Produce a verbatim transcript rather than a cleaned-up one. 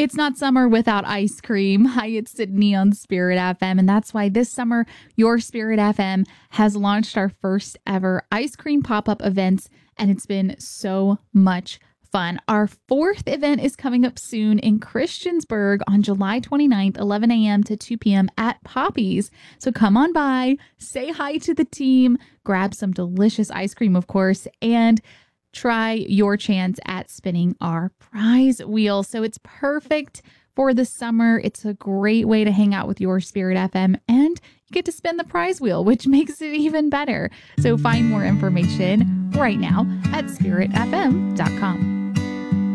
It's not summer without ice cream. Hi, it's Sydney on Spirit F M, and that's why this summer, your Spirit F M has launched our first ever ice cream pop-up events, and it's been so much fun. Our fourth event is coming up soon in Christiansburg on July twenty-ninth, eleven a.m. to two p.m. at Poppy's. So come on by, say hi to the team, grab some delicious ice cream, of course, and try your chance at spinning our prize wheel. So it's perfect for the summer. It's a great way to hang out with your Spirit F M, and you get to spin the prize wheel, which makes it even better. So find more information right now at spirit f m dot com.